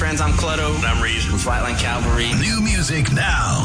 friends. I'm Clutto. I'm Reese from Flatland Cavalry. New music now